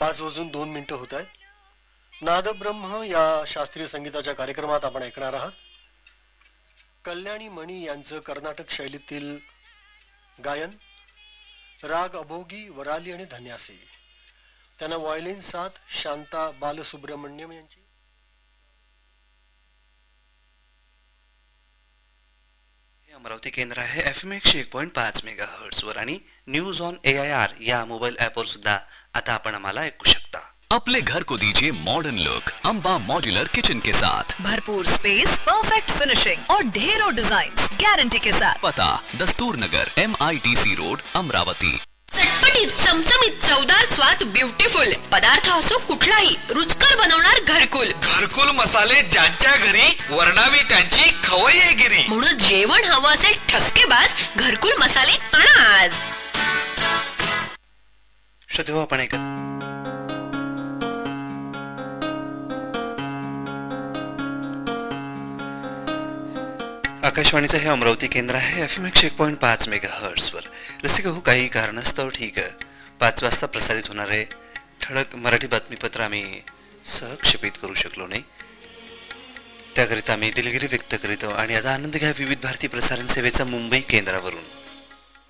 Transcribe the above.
5:02 होत आहेत. नादब्रह्म या शास्त्रीय संगीताच्या कार्यक्रमात आपण ऐकणार आहात कल्याणी मणी यांचं कर्नाटक शैलीतील गायन, राग अभोगी, वराली आणि धन्यासी. त्यांना व्हायोलिन साथ शांता बालसुब्रमण्यम यांची. अमरावती केंद्र आहे FM 101.5 मेगाहर्ट्ज वर आणि न्यूज ऑन AIR या मोबाईल ऍप वर सुद्धा आता आपण आम्हाला ऐकू शकता. अपने घर को दीजिए modern look Amba modular kitchen के साथ. भरपूर स्पेस, परफेक्ट फिनिशिंग और ढेरों डिजाइन्स गारंटी के साथ. पता दस्तूर नगर MITC रोड अमरावती. चटपटीत चमचमीत चवदार स्वाद ब्युटिफुल पदार्थ असो कुठलाही रुचकर बनवणार घरकुल. घरकुल मसाले ज्यांच्या घरी वर्णावी त्यांची खवय्येगिरी. म्हणून जेवण हवं असेल ठसकेबाज घरकुल मसाले आणा आज. श्रोते हो, आपण ऐकत आकाशवाणीचं हे अमरावती केंद्र आहे FM 101.5 मेगाहर्ट्ज वर. जसे हो, काही कारणास्तव ठीक आहे 5 वाजता प्रसारित होणारे ठळक मराठी बातमीपत्र आम्ही सहक्षेपित करू शकलो नाही. त्याकरिता आम्ही दिलगिरी व्यक्त करीतो आणि आता आनंद घ्या विविध भारती प्रसारण सेवेचा मुंबई केंद्रावरून.